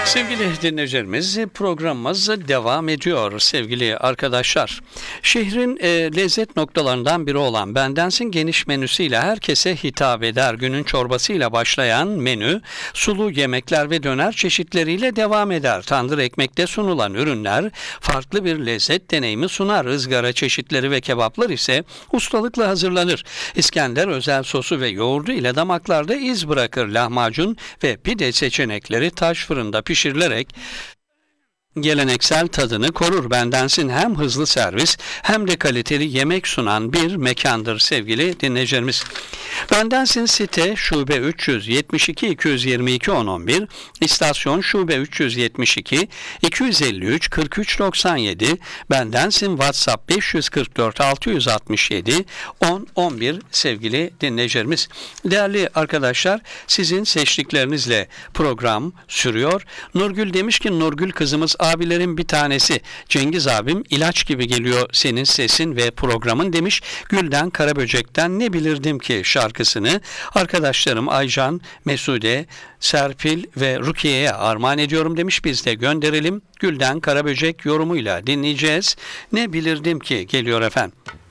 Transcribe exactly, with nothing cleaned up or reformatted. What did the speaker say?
Sevgili dinleyicilerimiz, programımız devam ediyor sevgili arkadaşlar. Şehrin e, lezzet noktalarından biri olan Bendensin geniş menüsüyle herkese hitap eder. Günün çorbasıyla başlayan menü, sulu yemekler ve döner çeşitleriyle devam eder. Tandır ekmekte sunulan ürünler farklı bir lezzet deneyimi sunar. Izgara çeşitleri ve kebaplar ise ustalıkla hazırlanır. İskender özel sosu ve yoğurdu ile damaklarda iz bırakır. Lahmacun ve pide seçenekleri taş fırında pişirilir. pişirilerek geleneksel tadını korur. Bendensin hem hızlı servis hem de kaliteli yemek sunan bir mekandır sevgili dinleyicilerimiz. Bendensin site şube üç yüz yetmiş iki iki yüz yirmi iki on on bir, istasyon şube üç yüz yetmiş iki iki yüz elli üç kırk üç doksan yedi, Bendensin WhatsApp beş yüz kırk dört altı yüz altmış yedi on on bir sevgili dinleyicilerimiz. Değerli arkadaşlar, sizin seçtiklerinizle program sürüyor. Nurgül demiş ki, Nurgül kızımız, abilerin bir tanesi. Cengiz abim, ilaç gibi geliyor senin sesin ve programın demiş. Gülden Karaböcek'ten ne bilirdim ki şarkısını arkadaşlarım Aycan, Mesude, Serpil ve Rukiye'ye armağan ediyorum demiş. Biz de gönderelim. Gülden Karaböcek yorumuyla dinleyeceğiz. Ne bilirdim ki geliyor efendim.